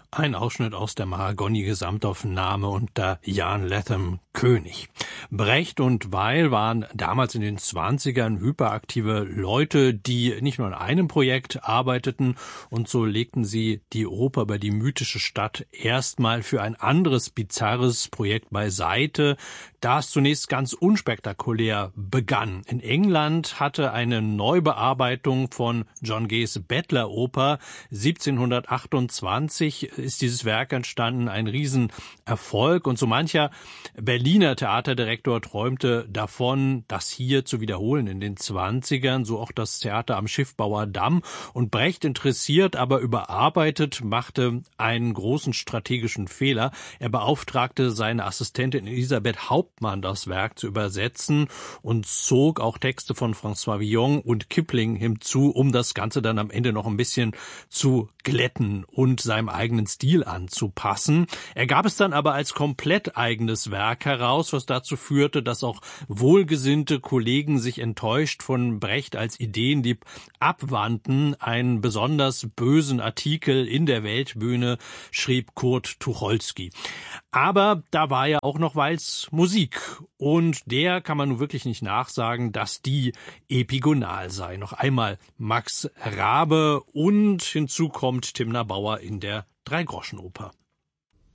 Ein Ausschnitt aus der Mahagoni-Gesamtaufnahme unter Jan Lethem, König. Brecht und Weil waren damals in den 20ern hyperaktive Leute, die nicht nur an einem Projekt arbeiteten, und so legten sie die Oper über die mythische Stadt erstmal für ein anderes bizarres Projekt beiseite, das zunächst ganz unspektakulär begann. In England hatte eine Neubearbeitung von John Gays Bettler-Oper 1728 ist dieses Werk entstanden, ein Riesenerfolg, und so mancher Berliner Theaterdirektor träumte davon, das hier zu wiederholen in den 20ern, so auch das Theater am Schiffbauer Damm. Und Brecht, interessiert, aber überarbeitet, machte einen großen strategischen Fehler. Er beauftragte seine Assistentin Elisabeth Hauptmann, das Werk zu übersetzen, und zog auch Texte von François Villon und Kipling hinzu, um das Ganze dann am Ende noch ein bisschen zu glätten und seinem eigenen Stil anzupassen. Er gab es dann aber als komplett eigenes Werk heraus, was dazu führte, dass auch wohlgesinnte Kollegen sich enttäuscht von Brecht als Ideenlieb abwandten. Einen besonders bösen Artikel in der Weltbühne schrieb Kurt Tucholsky. Aber da war ja auch noch Weils Musik, und der kann man nun wirklich nicht nachsagen, dass die epigonal sei. Noch einmal Max Rabe, und hinzu kommt Timna Bauer in der Dreigroschenoper.